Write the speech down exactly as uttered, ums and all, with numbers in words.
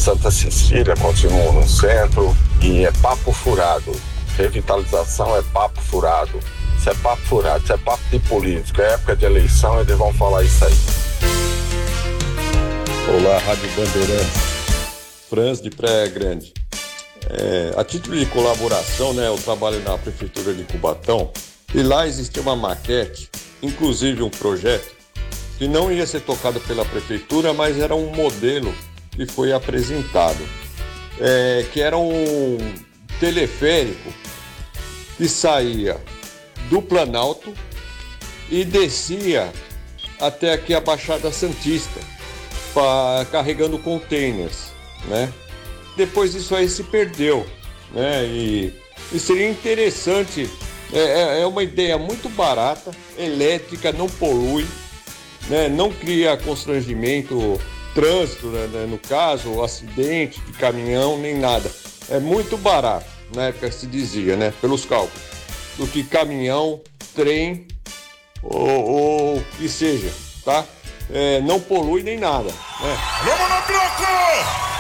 Santa Cecília continua no centro e é papo furado. Revitalização é papo furado. Isso é papo furado, isso é papo de político. É época de eleição, eles vão falar isso aí. Olá, Rádio Bandeirantes. Franz de Praia Grande. É, a título de colaboração, né, eu trabalho na Prefeitura de Cubatão e lá existia uma maquete, inclusive um projeto, que não ia ser tocado pela Prefeitura, mas era um modelo que foi apresentado, é, que era um teleférico que saía do Planalto e descia até aqui a Baixada Santista, pra, carregando containers, né? Depois isso aí se perdeu, né? E, e seria interessante, é, é uma ideia muito barata, elétrica, não polui, né? Não cria constrangimento, trânsito, né? No caso, acidente de caminhão, nem nada. É muito barato, na época se dizia, né? Pelos cálculos, do que caminhão, trem ou o que seja, tá? É, não polui nem nada, né? Vamos no bloco!